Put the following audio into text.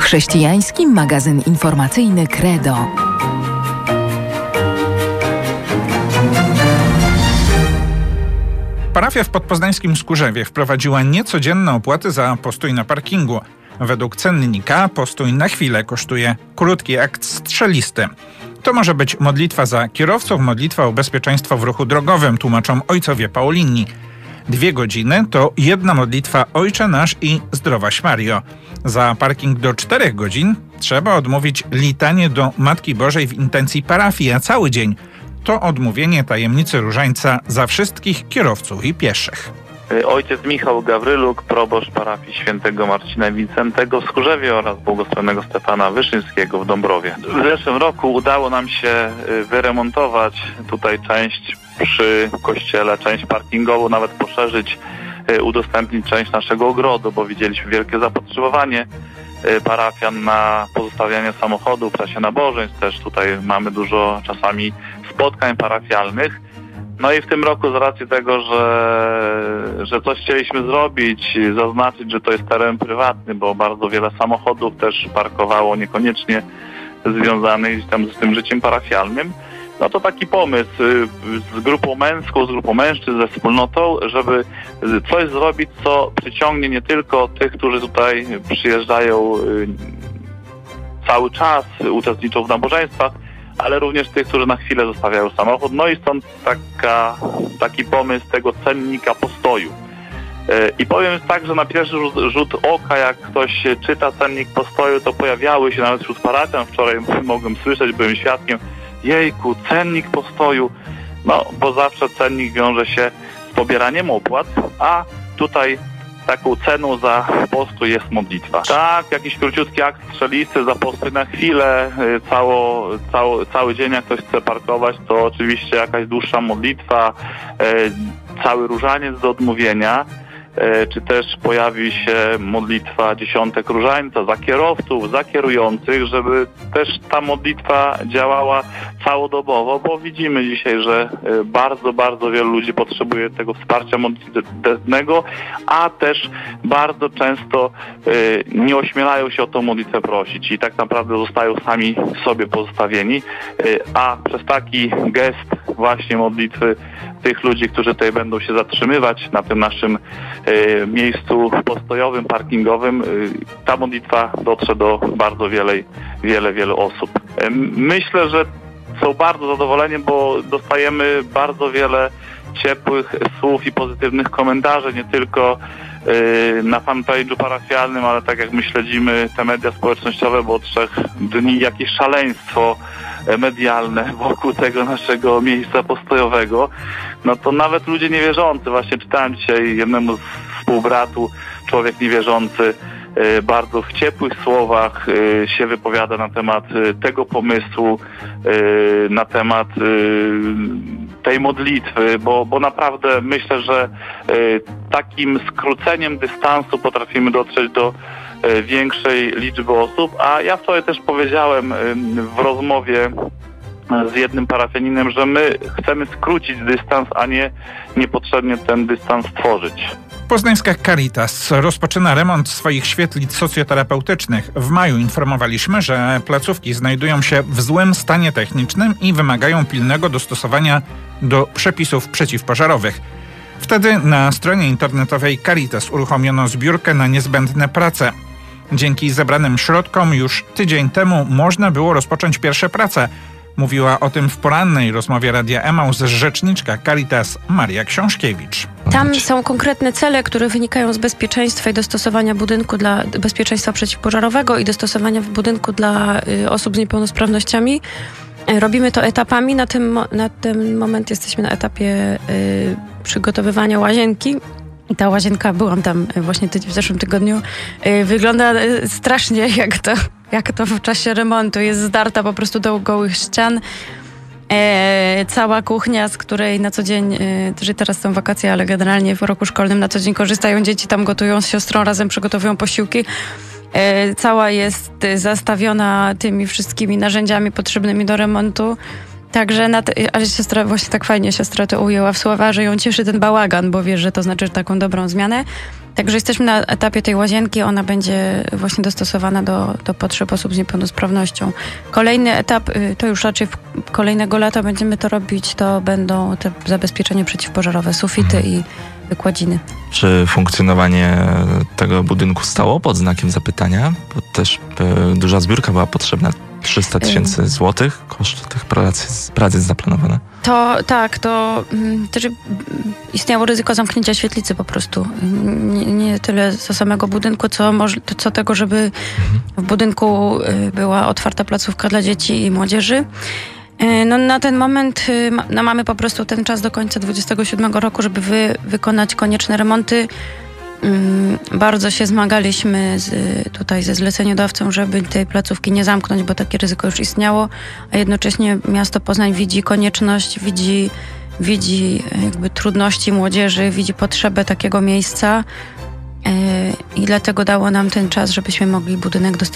Chrześcijański magazyn informacyjny Credo. Parafia w podpoznańskim Skórzewie wprowadziła niecodzienne opłaty za postój na parkingu. Według cennika postój na chwilę kosztuje krótki akt strzelisty. To może być modlitwa za kierowców, modlitwa o bezpieczeństwo w ruchu drogowym, tłumaczą ojcowie Paulinni. 2 godziny to jedna modlitwa Ojcze Nasz i Zdrowaś Mario. Za parking do 4 godzin trzeba odmówić litanię do Matki Bożej w intencji parafii, a cały dzień to odmówienie tajemnicy różańca za wszystkich kierowców i pieszych. Ojciec Michał Gawryluk, proboszcz parafii świętego Marcina Wincentego w Skórzewie oraz błogosławionego Stefana Wyszyńskiego w Dąbrowie. W zeszłym roku udało nam się wyremontować tutaj część przy kościele, część parkingową, nawet poszerzyć, udostępnić część naszego ogrodu, bo widzieliśmy wielkie zapotrzebowanie parafian na pozostawianie samochodu w czasie nabożeństw. Też tutaj mamy dużo czasami spotkań parafialnych. No i w tym roku z racji tego, że coś chcieliśmy zrobić, zaznaczyć, że to jest teren prywatny, bo bardzo wiele samochodów też parkowało niekoniecznie związanych tam z tym życiem parafialnym, no to taki pomysł z grupą męską, z grupą mężczyzn, ze wspólnotą, żeby coś zrobić, co przyciągnie nie tylko tych, którzy tutaj przyjeżdżają cały czas, uczestniczą w nabożeństwach, ale również tych, którzy na chwilę zostawiają samochód. No i stąd taki pomysł tego cennika postoju. I powiem tak, że na pierwszy rzut oka, jak ktoś czyta cennik postoju, to pojawiały się nawet wśród parafian. Wczoraj mogłem słyszeć, byłem świadkiem, jejku, cennik postoju. No, bo zawsze cennik wiąże się z pobieraniem opłat, a tutaj taką ceną za postój jest modlitwa. Tak, jakiś króciutki akt strzelisty za postój na chwilę, cały dzień jak ktoś chce parkować, to oczywiście jakaś dłuższa modlitwa, cały różaniec do odmówienia, czy też pojawi się modlitwa dziesiątek różańca za kierowców, za kierujących, żeby też ta modlitwa działała całodobowo, bo widzimy dzisiaj, że bardzo, bardzo wielu ludzi potrzebuje tego wsparcia modlitewnego, a też bardzo często nie ośmielają się o tą modlitwę prosić i tak naprawdę zostają sami sobie pozostawieni, a przez taki gest właśnie modlitwy tych ludzi, którzy tutaj będą się zatrzymywać na tym naszym miejscu postojowym, parkingowym, ta modlitwa dotrze do bardzo wielu osób. Myślę, że są bardzo zadowoleni, bo dostajemy bardzo wiele ciepłych słów i pozytywnych komentarzy, nie tylko na fanpage'u parafialnym, ale tak jak my śledzimy te media społecznościowe, bo od 3 dni jakieś szaleństwo medialne wokół tego naszego miejsca postojowego, no to nawet ludzie niewierzący, właśnie czytałem dzisiaj jednemu z współbratu, człowiek niewierzący, bardzo w ciepłych słowach się wypowiada na temat tego pomysłu, na temat tej modlitwy, bo naprawdę myślę, że takim skróceniem dystansu potrafimy dotrzeć do większej liczby osób, a ja wczoraj też powiedziałem w rozmowie z jednym parafianinem, że my chcemy skrócić dystans, a nie niepotrzebnie ten dystans tworzyć. Poznańska Caritas rozpoczyna remont swoich świetlic socjoterapeutycznych. W maju informowaliśmy, że placówki znajdują się w złym stanie technicznym i wymagają pilnego dostosowania do przepisów przeciwpożarowych. Wtedy na stronie internetowej Caritas uruchomiono zbiórkę na niezbędne prace. Dzięki zebranym środkom już tydzień temu można było rozpocząć pierwsze prace. Mówiła o tym w porannej rozmowie Radia Emaus rzeczniczka Caritas Maria Książkiewicz. Tam są konkretne cele, które wynikają z bezpieczeństwa i dostosowania budynku dla bezpieczeństwa przeciwpożarowego i dostosowania w budynku dla osób z niepełnosprawnościami. Robimy to etapami. Na ten moment jesteśmy na etapie przygotowywania łazienki. I ta łazienka, byłam tam właśnie w zeszłym tygodniu, wygląda strasznie jak to w czasie remontu. Jest zdarta po prostu do gołych ścian. Cała kuchnia, z której na co dzień, że teraz są wakacje, ale generalnie w roku szkolnym na co dzień korzystają dzieci, tam gotują z siostrą, razem przygotowują posiłki. Cała jest zastawiona tymi wszystkimi narzędziami potrzebnymi do remontu. Także, ale siostra, właśnie tak fajnie siostra to ujęła w słowa, że ją cieszy ten bałagan, bo wie, że to znaczy taką dobrą zmianę. Także jesteśmy na etapie tej łazienki, ona będzie właśnie dostosowana do potrzeb osób z niepełnosprawnością. Kolejny etap, to już raczej kolejnego lata będziemy to robić, to będą te zabezpieczenia przeciwpożarowe, sufity i wykładziny. Czy funkcjonowanie tego budynku stało pod znakiem zapytania? Bo też duża zbiórka była potrzebna. 300 000 złotych koszt tych prac jest zaplanowane. To tak, też istniało ryzyko zamknięcia świetlicy po prostu. Nie tyle co samego budynku, co tego, żeby w budynku była otwarta placówka dla dzieci i młodzieży. No, na ten moment mamy po prostu ten czas do końca 2027 roku, żeby wykonać konieczne remonty. Bardzo się zmagaliśmy tutaj ze zleceniodawcą, żeby tej placówki nie zamknąć, bo takie ryzyko już istniało, a jednocześnie miasto Poznań widzi konieczność, widzi jakby trudności młodzieży, widzi potrzebę takiego miejsca i dlatego dało nam ten czas, żebyśmy mogli budynek dostosować